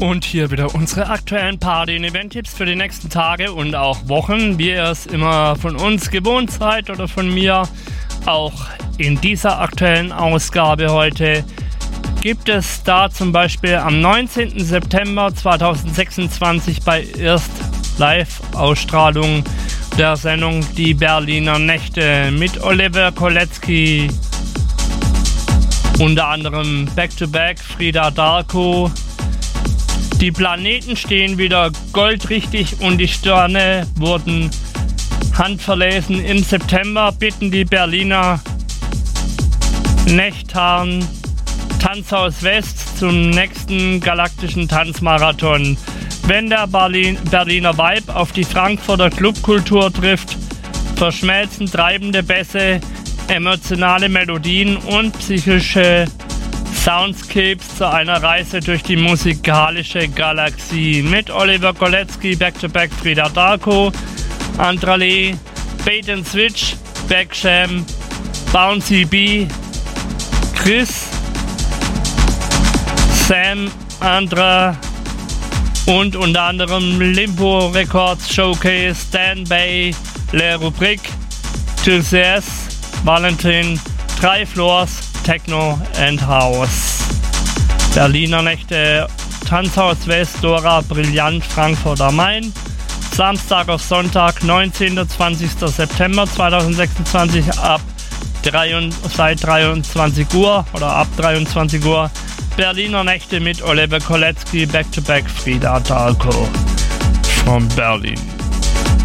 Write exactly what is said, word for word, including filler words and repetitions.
Und hier wieder unsere aktuellen Party- und Event-Tipps für die nächsten Tage und auch Wochen, wie ihr es immer von uns gewohnt seid oder von mir. Auch in dieser aktuellen Ausgabe heute gibt es da zum Beispiel am neunzehnten September zweitausendsechsundzwanzig bei Erst Live-Ausstrahlung der Sendung Die Berliner Nächte mit Oliver Kolecki, unter anderem Back-to-Back Frida Darko. Die Planeten stehen wieder goldrichtig und die Sterne wurden handverlesen. Im September bitten die Berliner Nächtern Tanzhaus West zum nächsten galaktischen Tanzmarathon. Wenn der Berlin, Berliner Vibe auf die Frankfurter Clubkultur trifft, verschmelzen treibende Bässe, emotionale Melodien und psychische Soundscapes zu einer Reise durch die musikalische Galaxie. Mit Oliver Kolecki, Back-to-Back Frida Darko, Andrale, Bait and Switch, Backsham, Bouncy B, Chris, Sam, Andra und unter anderem Limbo Records Showcase, Dan Bay, Le Rubrique, Tulsias, Valentin, drei Floors, Techno and House. Berliner Nächte, Tanzhaus West, Dora, Brillant, Frankfurt am Main. Samstag auf Sonntag, neunzehnten und zwanzigsten September zweitausendsechsundzwanzig ab dreiundzwanzig, seit dreiundzwanzig Uhr oder ab dreiundzwanzig Uhr. Berliner Nächte mit Oliver Kolecki, Back-to-Back Frida Darko from Berlin.